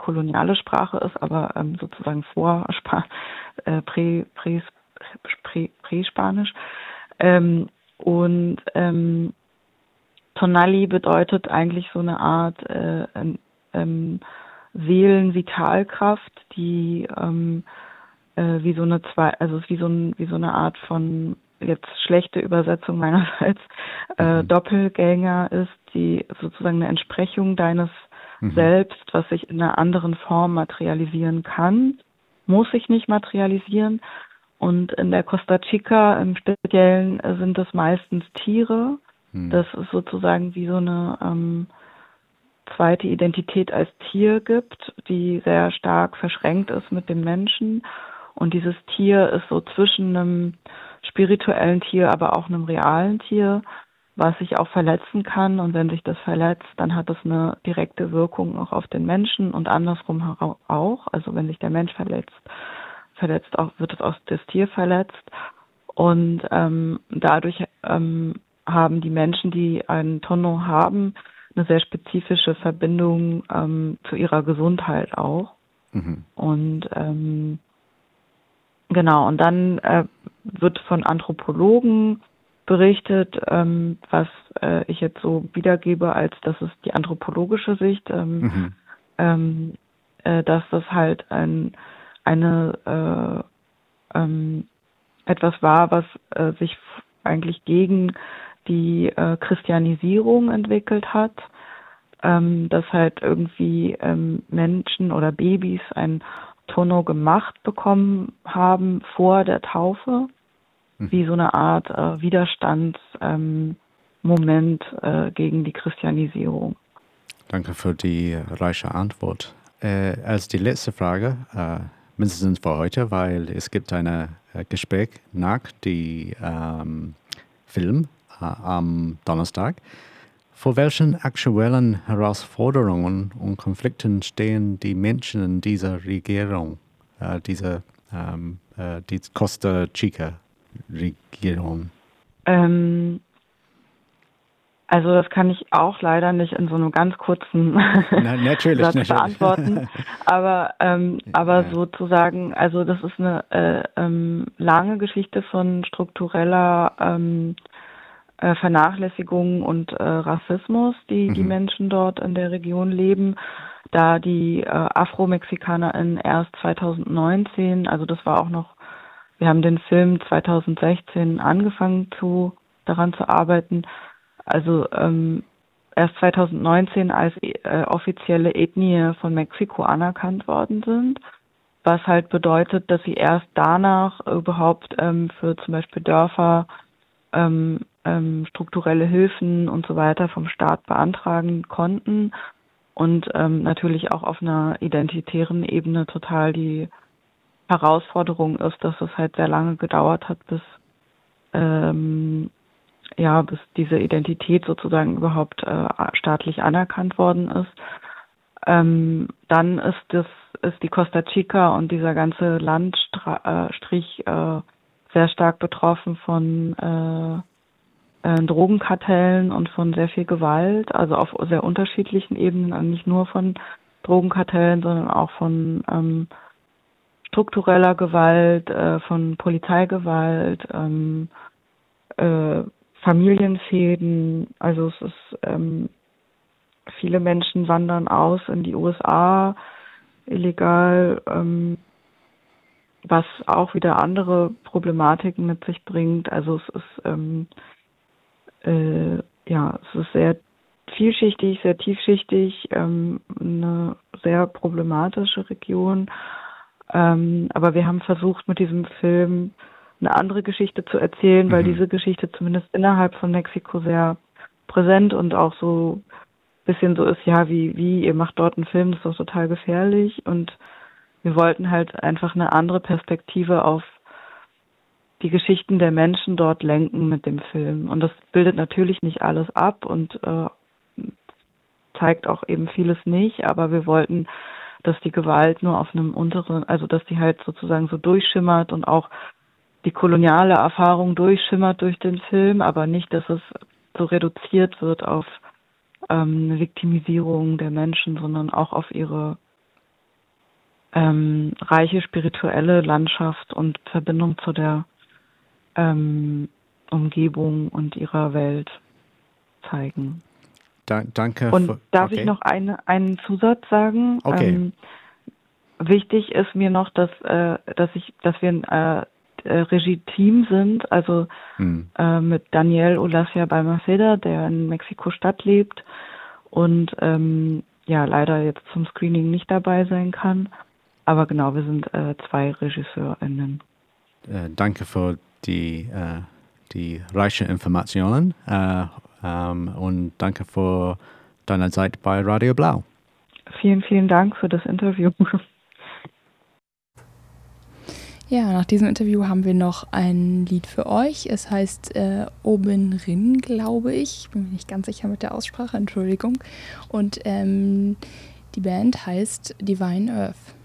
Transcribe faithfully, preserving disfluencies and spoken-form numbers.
koloniale Sprache ist, aber ähm, sozusagen vor Spa äh, Prä, Prä, Prä, Präspanisch. Ähm, und ähm, Tonali bedeutet eigentlich so eine Art äh, ähm, Seelenvitalkraft, die ähm, äh, wie so eine zwei, also wie so ein, wie so eine Art von, jetzt schlechte Übersetzung meinerseits, äh, Mhm. Doppelgänger ist, die sozusagen eine Entsprechung deines Mhm. Selbst, was sich in einer anderen Form materialisieren kann, muss sich nicht materialisieren. Und in der Costa Chica im Speziellen äh, sind es meistens Tiere. Mhm. Das ist sozusagen wie so eine ähm, zweite Identität als Tier gibt, die sehr stark verschränkt ist mit dem Menschen. Und dieses Tier ist so zwischen einem spirituellen Tier, aber auch einem realen Tier, was sich auch verletzen kann. Und wenn sich das verletzt, dann hat das eine direkte Wirkung auch auf den Menschen und andersrum auch. Also wenn sich der Mensch verletzt, verletzt auch, wird es auch das Tier verletzt. Und ähm, dadurch ähm, haben die Menschen, die einen Tonno haben, eine sehr spezifische Verbindung ähm, zu ihrer Gesundheit auch. Mhm. Und ähm, genau, und dann äh, wird von Anthropologen berichtet, ähm, was äh, ich jetzt so wiedergebe, als das ist die anthropologische Sicht, ähm, Mhm. ähm, äh, dass das halt ein, eine äh, ähm, etwas war, was äh, sich f- eigentlich gegen die äh, Christianisierung entwickelt hat, ähm, dass halt irgendwie ähm, Menschen oder Babys ein Tono gemacht bekommen haben vor der Taufe, wie so eine Art äh, Widerstandsmoment ähm, Moment, äh, gegen die Christianisierung. Danke für die reiche Antwort. Äh, als die letzte Frage, äh, mindestens für heute, weil es gibt ein äh, Gespräch nach dem ähm, Film äh, am Donnerstag. Vor welchen aktuellen Herausforderungen und Konflikten stehen die Menschen in dieser Regierung, äh, diese ähm, äh, die Costa Chica Regierung? Ähm, Also das kann ich auch leider nicht in so einem ganz kurzen Na, natürlich, Satz natürlich. beantworten. Aber ähm, aber Ja. sozusagen, also das ist eine äh, ähm, lange Geschichte von struktureller ähm, äh, Vernachlässigung und äh, Rassismus, die die Mhm. Menschen dort in der Region leben, da die äh, AfroMexikanerInnen erst zweitausendneunzehn, also das war auch noch, wir haben den Film zweitausendsechzehn angefangen zu daran zu arbeiten, also ähm, erst zweitausendneunzehn als äh, offizielle Ethnie von Mexiko anerkannt worden sind, was halt bedeutet, dass sie erst danach überhaupt ähm, für zum Beispiel Dörfer ähm, ähm, strukturelle Hilfen und so weiter vom Staat beantragen konnten und ähm, natürlich auch auf einer identitären Ebene total die Herausforderung ist, dass es halt sehr lange gedauert hat, bis ähm, ja, bis diese Identität sozusagen überhaupt äh, staatlich anerkannt worden ist. Ähm, dann ist das ist die Costa Chica und dieser ganze Landstrich äh, sehr stark betroffen von äh, äh, Drogenkartellen und von sehr viel Gewalt, also auf sehr unterschiedlichen Ebenen, also nicht nur von Drogenkartellen, sondern auch von ähm, struktureller Gewalt, äh, von Polizeigewalt, ähm, äh, Familienfäden. Also es ist, ähm, viele Menschen wandern aus in die U S A illegal, ähm, was auch wieder andere Problematiken mit sich bringt. Also es ist ähm, äh, ja, es ist sehr vielschichtig, sehr tiefschichtig, ähm, eine sehr problematische Region. Ähm, aber wir haben versucht, mit diesem Film eine andere Geschichte zu erzählen, weil Mhm. diese Geschichte zumindest innerhalb von Mexiko sehr präsent und auch so ein bisschen so ist, ja, wie, wie, ihr macht dort einen Film, das ist doch total gefährlich. Und wir wollten halt einfach eine andere Perspektive auf die Geschichten der Menschen dort lenken mit dem Film. Und das bildet natürlich nicht alles ab und äh, zeigt auch eben vieles nicht, aber wir wollten, dass die Gewalt nur auf einem unteren, also dass die halt sozusagen so durchschimmert und auch die koloniale Erfahrung durchschimmert durch den Film, aber nicht, dass es so reduziert wird auf ähm, eine Viktimisierung der Menschen, sondern auch auf ihre ähm, reiche spirituelle Landschaft und Verbindung zu der ähm, Umgebung und ihrer Welt zeigen. Da, danke. Und Für, darf okay. ich noch eine, einen Zusatz sagen? Okay. Ähm, wichtig ist mir noch, dass, äh, dass ich, dass wir ein äh, äh, Regie-Team sind, also Hm. äh, mit Daniel Ulacia Balmaceda, der in Mexiko-Stadt lebt und ähm, ja leider jetzt zum Screening nicht dabei sein kann. Aber genau, wir sind äh, zwei RegisseurInnen. Äh, danke für die, äh, die reichen Informationen äh, ähm, und danke für deine Zeit bei Radio Blau. Vielen, vielen Dank für das Interview. Ja, nach diesem Interview haben wir noch ein Lied für euch. Es heißt äh, Oben Rin, glaube ich. Ich bin mir nicht ganz sicher mit der Aussprache, Entschuldigung. Und ähm, die Band heißt Divine Earth.